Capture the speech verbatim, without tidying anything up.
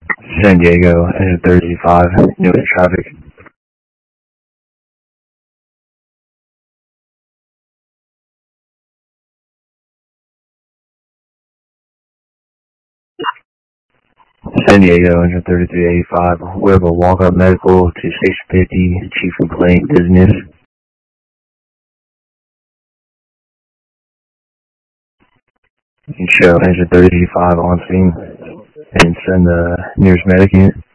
San Diego, engine thirty-five, new traffic. San Diego, engine thirty-three eighty-five, we have a walk-up medical to six fifty, chief complaint, dizziness. You can show engine thirty-five on scene and send the nearest medic unit.